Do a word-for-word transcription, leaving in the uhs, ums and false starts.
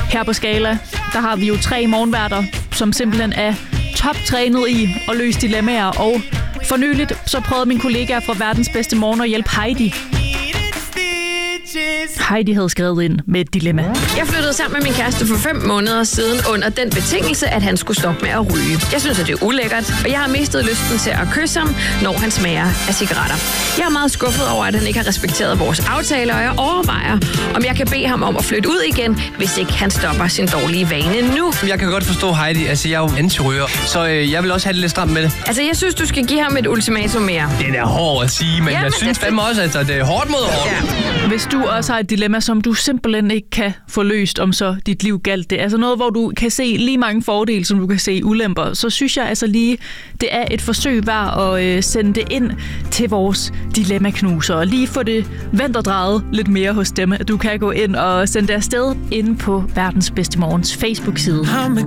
Her på Skala, der har vi jo tre morgenværter, som simpelthen er toptrænet i at løse dilemmaer. Og for nyligt, så prøvede min kollega fra Verdens Bedste Morgen at hjælpe Heidi. Heidi havde skrevet ind med et dilemma. Jeg flyttede sammen med min kæreste for fem måneder siden under den betingelse, at han skulle stoppe med at ryge. Jeg synes, at det er ulækkert, og jeg har mistet lysten til at kysse ham, når han smager af cigaretter. Jeg er meget skuffet over, at han ikke har respekteret vores aftale, og jeg overvejer, om jeg kan bede ham om at flytte ud igen, hvis ikke han stopper sin dårlige vane nu. Jeg kan godt forstå Heidi. Altså, jeg er jo anti-ryger, så øh, jeg vil også have det lidt stramt med det. Altså, jeg synes, du skal give ham et ultimatum mere. Det er hårdt at sige, men Jamen, jeg synes det... fandme også, at det er hårdt mod hårdt. Ja. Hvis du også har et dilemma, som du simpelthen ikke kan få løst, om så dit liv galt det, altså noget, hvor du kan se lige mange fordele, som du kan se ulemper, så synes jeg altså lige, det er et forsøg værd at øh, sende det ind til vores dilemmaknuser, og lige få det vendt og drejet lidt mere hos dem. Du kan gå ind og sende det afsted inde på Verdens Bedste Morgens Facebook-side.